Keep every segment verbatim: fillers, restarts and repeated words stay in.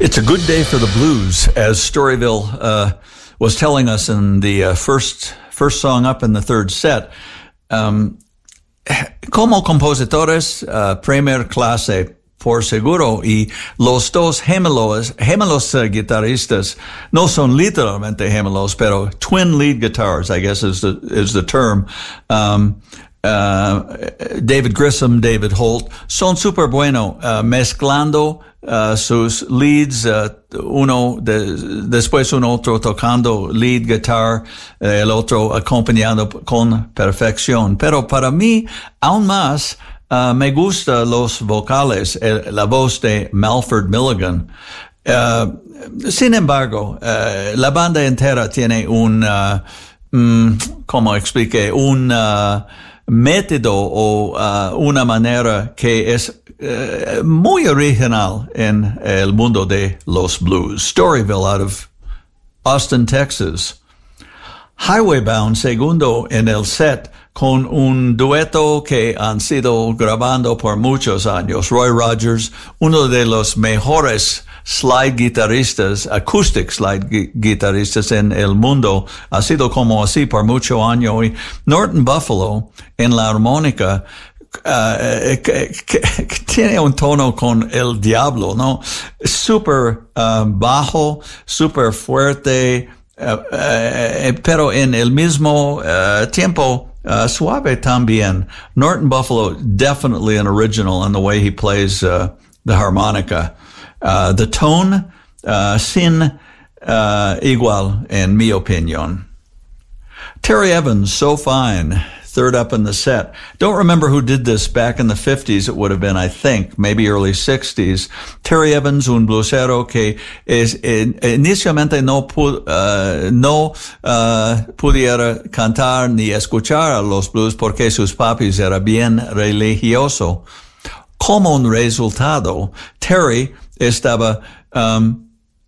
It's a good day for the blues, as Storyville uh, was telling us in the uh, first first song up in the third set. Um, como compositores, uh, primer clase, por seguro, y los dos gemelos, gemelos uh, guitarristas no son literalmente gemelos, pero twin lead guitars, I guess is the is the term. Um, uh, David Grissom, David Holt, son super bueno uh, mezclando uh, sus leads, uh, uno de, después un otro tocando lead guitar, el otro acompañado con perfección. Pero para mí, aún más, Uh, me gusta los vocales, el, la voz de Malford Milligan. Uh, sin embargo, uh, la banda entera tiene un, uh, um, ¿cómo expliqué? Un uh, método o uh, una manera que es uh, muy original en el mundo de los blues. Storyville out of Austin, Texas. Highway Bound, segundo en el set, con un dueto que han sido grabando por muchos años. Roy Rogers, uno de los mejores slide guitarristas, acoustic slide gu- guitarristas en el mundo, ha sido como así por mucho año. Y Norton Buffalo, en la armónica, Uh, que, que, que tiene un tono con el diablo, ¿no? Super uh, bajo, super fuerte, uh, uh, pero en el mismo uh, tiempo uh, suave también. Norton Buffalo, definitely an original in the way he plays uh, the harmonica. Uh, the tone, uh, sin uh, igual, en mi opinión. Terry Evans, So Fine, third up in the set. Don't remember who did this back in the fifties. It would have been, I think, maybe early sixties. Terry Evans, un bluesero que es, eh, inicialmente no, pu- uh, no uh, pudiera cantar ni escuchar a los blues porque sus papis era bien religioso. Como un resultado, Terry estaba um,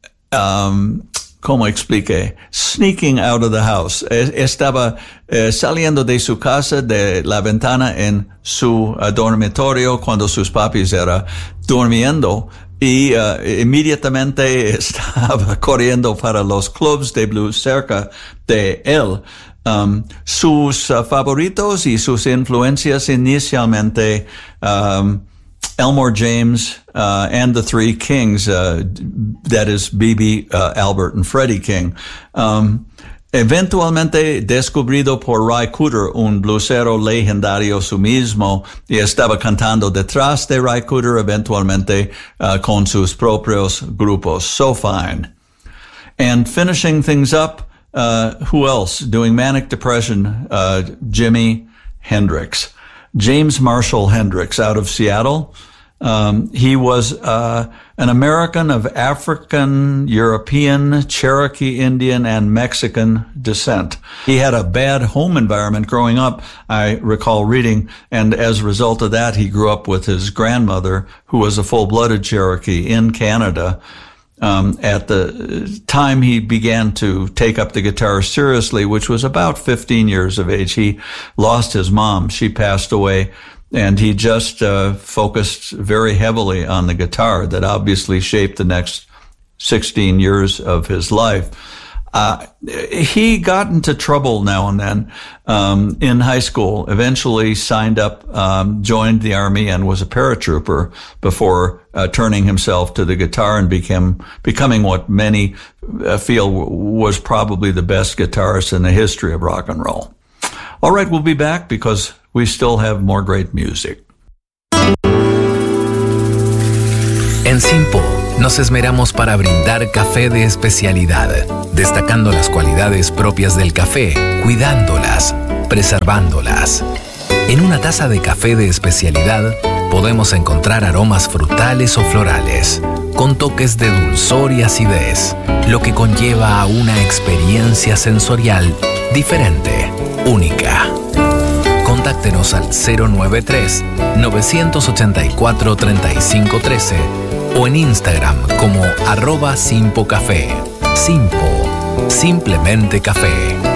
um, ¿cómo expliqué? Sneaking out of the house. Estaba eh, saliendo de su casa, de la ventana en su uh, dormitorio cuando sus papis era durmiendo y uh, inmediatamente estaba corriendo para los clubs de blues cerca de él. Um, sus uh, favoritos y sus influencias inicialmente, um, Elmore James, uh, and the Three Kings, uh, that is B B, uh, Albert and Freddie King. Um, eventualmente descubrido por Ry Cooder, un bluesero legendario su mismo, y estaba cantando detrás de Ry Cooder eventualmente, uh, con sus propios grupos. So Fine. And finishing things up, uh, who else? Doing Manic Depression, uh, Jimi Hendrix. James Marshall Hendrix out of Seattle. Um, he was uh, an American of African, European, Cherokee Indian, and Mexican descent. He had a bad home environment growing up, I recall reading, and as a result of that, he grew up with his grandmother, who was a full-blooded Cherokee in Canada. Um, at the time he began to take up the guitar seriously, which was about fifteen years of age, he lost his mom. She passed away, and he just uh, focused very heavily on the guitar that obviously shaped the next sixteen years of his life. Uh, he got into trouble now and then um, in high school, eventually signed up, um, joined the Army, and was a paratrooper before uh, turning himself to the guitar and became becoming what many uh, feel was probably the best guitarist in the history of rock and roll. All right, we'll be back because we still have more great music. En Simpo nos esmeramos para brindar café de especialidad, destacando las cualidades propias del café, cuidándolas, preservándolas. En una taza de café de especialidad podemos encontrar aromas frutales o florales, con toques de dulzor y acidez, lo que conlleva a una experiencia sensorial diferente, única. Contáctenos al cero nueve tres, nueve ocho cuatro, tres cinco uno tres o en Instagram como arroba Simpo Café. Simpo, simplemente café.